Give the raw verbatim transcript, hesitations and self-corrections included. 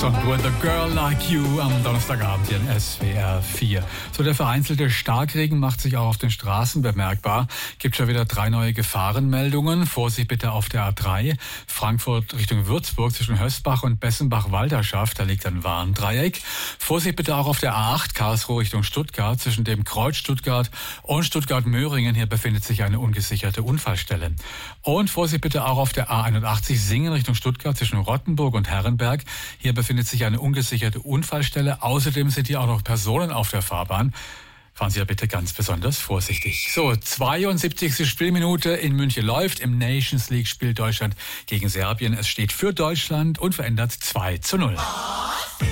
und The Girl Like You am Donnerstagabend hier in S W R vier. So, der vereinzelte Starkregen macht sich auch auf den Straßen bemerkbar. Gibt schon wieder drei neue Gefahrenmeldungen. Vorsicht bitte auf der A drei. Frankfurt Richtung Würzburg zwischen Hösbach und Bessenbach-Walderschaft. Da liegt ein Warndreieck. Vorsicht bitte auch auf der A acht Karlsruhe Richtung Stuttgart zwischen dem Kreuz Stuttgart und Stuttgart-Möhringen. Hier befindet sich eine ungesicherte Unfallstelle. Und Vorsicht bitte auch auf der A einundachtzig Singen Richtung Stuttgart zwischen Rottenburg und Herrenberg. Hier befindet sich eine ungesicherte Unfallstelle. Außerdem sind hier auch noch Personen auf der Fahrbahn. Fahren Sie ja bitte ganz besonders vorsichtig. So, zweiundsiebzigste Spielminute in München läuft. Im Nations League spielt Deutschland gegen Serbien. Es steht für Deutschland unverändert zwei zu null.